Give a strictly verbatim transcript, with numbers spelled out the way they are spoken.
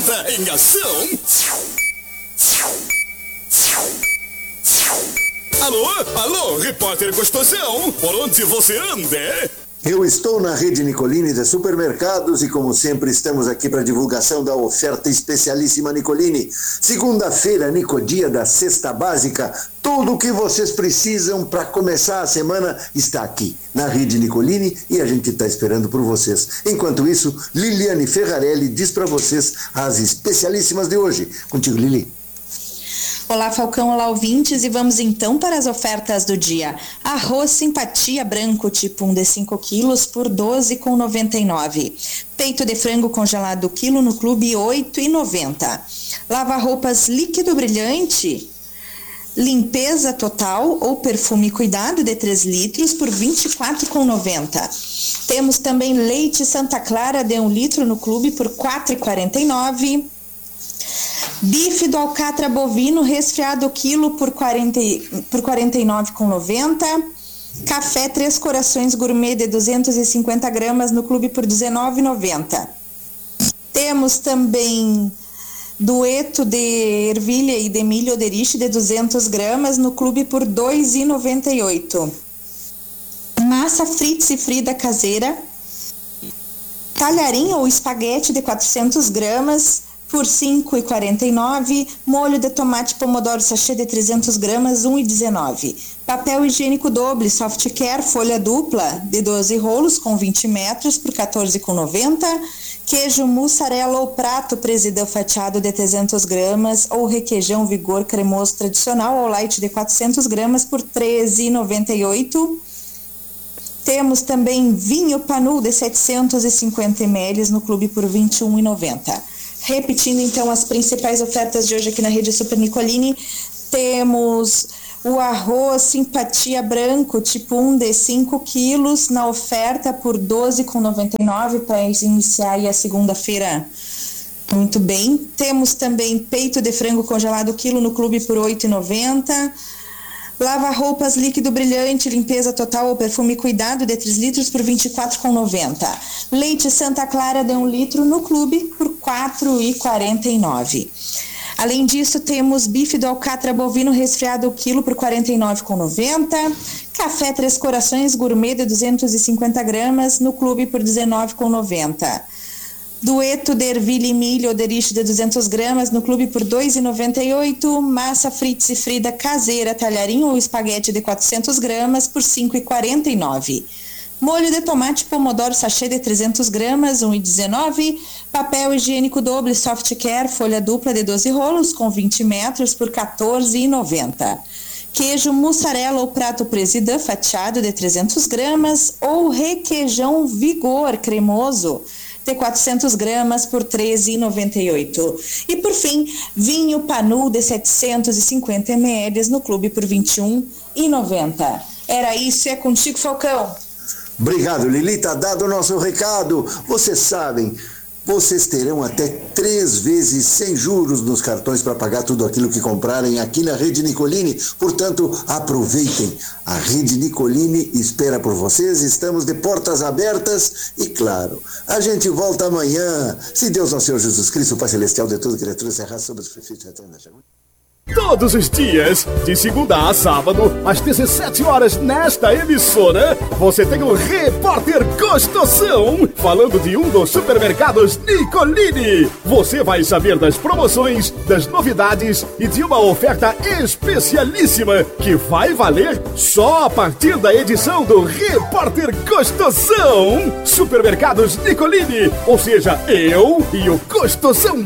noventa em ação. Alô, alô, repórter Gostosão, por onde você anda? Eu estou na Rede Nicolini de supermercados e, como sempre, estamos aqui para divulgação da oferta especialíssima Nicolini. Segunda-feira, Nicodia da Cesta Básica. Tudo o que vocês precisam para começar a semana está aqui na Rede Nicolini e a gente está esperando por vocês. Enquanto isso, Liliane Ferrarelli diz para vocês as especialíssimas de hoje. Contigo, Lili. Olá, Falcão, olá, ouvintes, e vamos então para as ofertas do dia. Arroz Simpatia branco, tipo um de cinco quilos, por doze reais e noventa e nove centavos. Peito de frango congelado, quilo no clube, oito reais e noventa centavos. Lava-roupas líquido brilhante, limpeza total ou perfume cuidado de três litros, por vinte e quatro reais e noventa centavos. Temos também leite Santa Clara de um litro no clube, por quatro reais e quarenta e nove centavos. Bife do alcatra bovino resfriado quilo por, quarenta, por quarenta e nove reais e noventa centavos. Café Três Corações Gourmet de duzentos e cinquenta gramas no clube por dezenove reais e noventa centavos. Temos também dueto de ervilha e de milho oderich de duzentas gramas no clube por dois reais e noventa e oito centavos. Massa Fritz e Frida caseira, talharim ou espaguete de quatrocentas gramas por cinco reais e quarenta e nove centavos, molho de tomate pomodoro sachê de trezentas gramas, um real e dezenove centavos. Papel higiênico doble Soft Care, folha dupla de doze rolos com vinte metros por quatorze reais e noventa centavos. Queijo mussarela ou prato presidão fatiado de trezentas gramas ou requeijão Vigor cremoso tradicional ou light de quatrocentas gramas por treze reais e noventa e oito centavos. Temos também vinho Panu de setecentos e cinquenta mililitros no clube por vinte e um reais e noventa centavos. Repetindo então as principais ofertas de hoje aqui na Rede Super Nicolini, temos o arroz Simpatia branco, tipo um de cinco quilos, na oferta por doze reais e noventa e nove centavos para iniciar aí a segunda-feira muito bem. Temos também peito de frango congelado quilo no clube por oito reais e noventa centavos. Lava-roupas líquido brilhante, limpeza total ou perfume cuidado de três litros por vinte e quatro reais e noventa centavos. Leite Santa Clara de um litro no clube por quatro reais e quarenta e nove centavos. Além disso, temos bife do alcatra bovino resfriado o quilo por quarenta e nove reais e noventa centavos. Café Três Corações Gourmet de duzentas e cinquenta gramas no clube por dezenove reais e noventa centavos. Dueto de ervilha e milho oderich de duzentas gramas no clube por dois reais e noventa e oito centavos. Massa Fritz e Frida caseira, talharim ou espaguete de quatrocentas gramas por cinco reais e quarenta e nove centavos. Molho de tomate pomodoro sachê de trezentas gramas, um real e dezenove centavos. Papel higiênico doble Soft Care, folha dupla de doze rolos com vinte metros por quatorze reais e noventa centavos. Queijo mussarela ou prato presidão fatiado de trezentas gramas ou requeijão Vigor cremoso de quatrocentas gramas por treze reais e noventa e oito centavos. E por fim, vinho Panu de setecentos e cinquenta mililitros no clube por vinte e um reais e noventa centavos. Era isso, é contigo, Falcão. Obrigado, Lili, tá dado o nosso recado. Vocês sabem, vocês terão até três vezes sem juros nos cartões para pagar tudo aquilo que comprarem aqui na Rede Nicolini. Portanto, aproveitem. A Rede Nicolini espera por vocês. Estamos de portas abertas e, claro, a gente volta amanhã. Se Deus, nosso Senhor Jesus Cristo, o Pai Celestial de toda criatura, se arrasta sobre os prefeitos retorna. Todos os dias, de segunda a sábado, às dezessete horas, nesta emissora, você tem o Repórter Gostosão, falando de um dos supermercados Nicolini. Você vai saber das promoções, das novidades e de uma oferta especialíssima que vai valer só a partir da edição do Repórter Gostosão. Supermercados Nicolini, ou seja, eu e o Gostosão